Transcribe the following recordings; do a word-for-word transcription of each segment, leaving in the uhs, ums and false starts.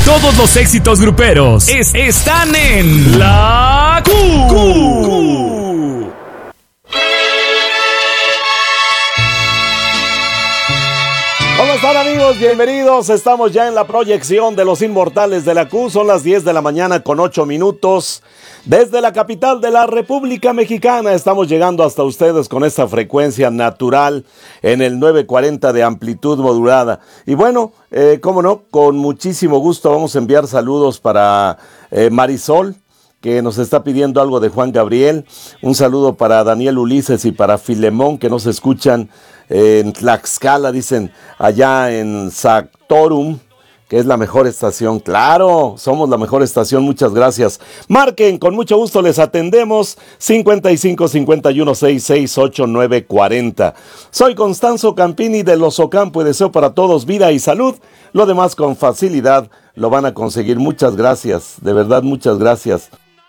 Todos los éxitos gruperos es, están en La Q. Q. ¿Cómo están, amigos? Bienvenidos. Estamos ya en la proyección de los Inmortales de la Q. Son las diez de la mañana con ocho minutos. Desde la capital de la República Mexicana estamos llegando hasta ustedes con esta frecuencia natural en el novecientos cuarenta de amplitud modulada. Y bueno, eh, cómo no, con muchísimo gusto vamos a enviar saludos para eh, Marisol, que nos está pidiendo algo de Juan Gabriel. Un saludo para Daniel Ulises y para Filemón, que nos escuchan en Tlaxcala, dicen, allá en Sactorum, que es la mejor estación. Claro, somos la mejor estación, muchas gracias. Marquen, con mucho gusto les atendemos, cincuenta y cinco, cincuenta y uno, sesenta y seis, ochenta y nueve, cuarenta. Soy Constanzo Campini de Los Ocampo y deseo para todos vida y salud. Lo demás con facilidad lo van a conseguir. Muchas gracias, de verdad, muchas gracias.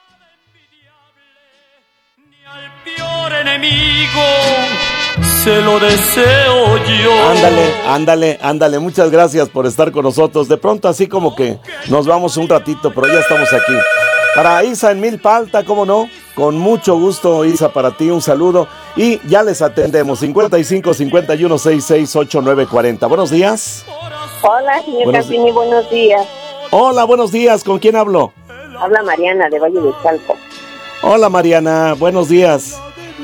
Ni al peor enemigo se lo deseo yo. Ándale, ándale, ándale, muchas gracias por estar con nosotros. De pronto así como que nos vamos un ratito, pero ya estamos aquí. Para Isa en Milpa Alta, ¿cómo no? Con mucho gusto, Isa, para ti un saludo. Y ya les atendemos, cincuenta y cinco, cincuenta y uno, sesenta y seis, ochenta y nueve, cuarenta. Buenos días. Hola, señor Buenos Campini, di- buenos días. Hola, buenos días, ¿con quién hablo? Habla Mariana de Valle de Chalco. Hola, Mariana, buenos días.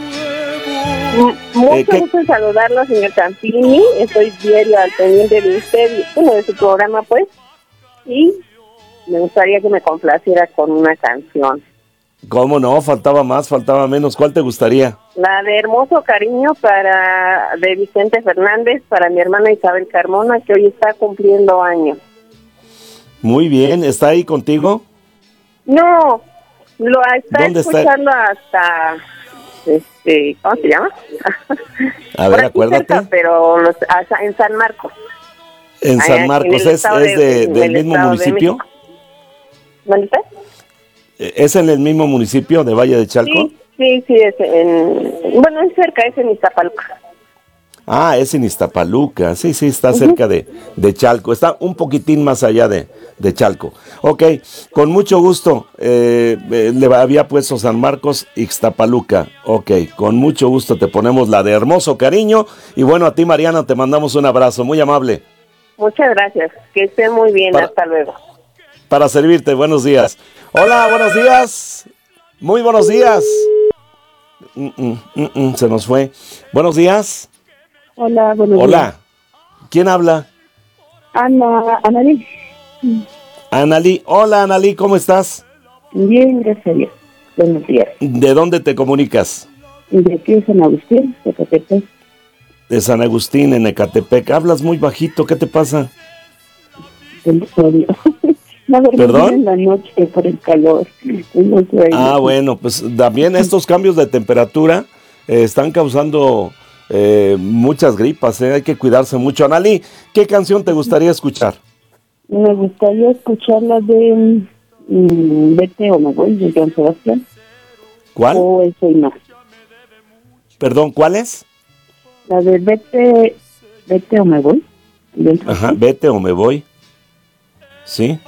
M- Mucho Eh, ¿qué- gusto en saludarlo, señor Campini. Estoy diario al pendiente de usted, bueno, de su programa, pues. Y me gustaría que me complaciera con una canción. ¿Cómo no? Faltaba más, faltaba menos. ¿Cuál te gustaría? La de Hermoso Cariño para de Vicente Fernández, para mi hermana Isabel Carmona, que hoy está cumpliendo años. Muy bien, ¿está ahí contigo? No, lo está ¿Dónde está? escuchando hasta, este, ¿cómo se llama? A ver, Por aquí acuérdate. cerca, pero los, hasta en San Marcos. En Allá, San en Marcos, el ¿es, estado es de- de- en del el mismo estado de municipio? México. ¿Dónde está? ¿Es en el mismo municipio de Valle de Chalco? Sí, sí, sí, es en, bueno, es cerca, es en Iztapaluca. Ah, es en Iztapaluca. Sí, sí, está cerca de, de Chalco. Está un poquitín más allá de, de Chalco. Ok, con mucho gusto. Eh, eh, le había puesto San Marcos, Iztapaluca. Ok, con mucho gusto te ponemos la de Hermoso Cariño. Y bueno, a ti, Mariana, te mandamos un abrazo. Muy amable. Muchas gracias, que esté muy bien, Para- hasta luego. Para servirte, buenos días. Hola, buenos días. Muy buenos días. Mm, mm, mm, mm, se nos fue. Buenos días. Hola, buenos días. Hola. ¿Quién habla? Ana, Analí. Analí. Hola, Analí, ¿cómo estás? Bien, gracias a Dios. Buenos días. ¿De dónde te comunicas? De aquí de San Agustín, de Catepec. De San Agustín, en Ecatepec. Hablas muy bajito, ¿qué te pasa? Del sueño. No dormí ¿Perdón? en la noche por el calor. Tengo sueño. Ah, bueno, pues también estos cambios de temperatura eh, están causando eh, muchas gripas, eh, hay que cuidarse mucho. Analí, ¿qué canción te gustaría escuchar? Me gustaría escuchar la de mm, Vete o me voy, de Joan Sebastián. ¿Cuál? O Eso y Más. Perdón, ¿cuál es? La de Vete, Vete o me voy. de Joan Ajá, Vete o me voy. ¿Sí?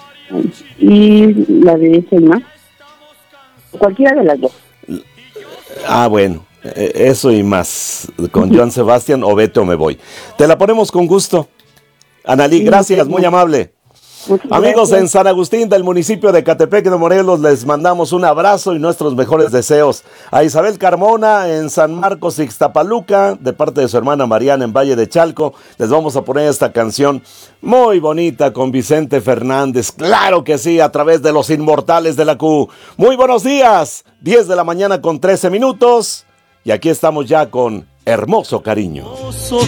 Y la de Eso y Más. Cualquiera de las dos. Ah, bueno, eh, eso y más, con Joan Sebastián o Vete o me voy. Te la ponemos con gusto. Analí, Sí, gracias, sí, muy sí. amable. Muchas Amigos gracias. en San Agustín del municipio de Ecatepec de Morelos, les mandamos un abrazo y nuestros mejores deseos. A Isabel Carmona en San Marcos, Ixtapaluca, de parte de su hermana Mariana en Valle de Chalco, les vamos a poner esta canción muy bonita con Vicente Fernández. Claro que sí, a través de los Inmortales de la Q. Muy buenos días, diez de la mañana con trece minutos. Y aquí estamos ya con Hermoso Cariño. Hermoso